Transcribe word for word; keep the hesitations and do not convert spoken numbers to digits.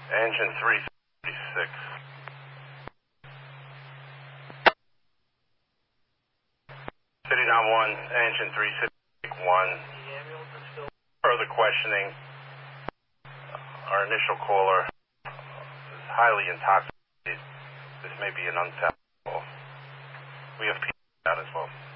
Engine three thirty-six. City nine one, engine three sixty-one. Further questioning. Our initial caller is highly intoxicated. This may be an untapped call. We have people out as well.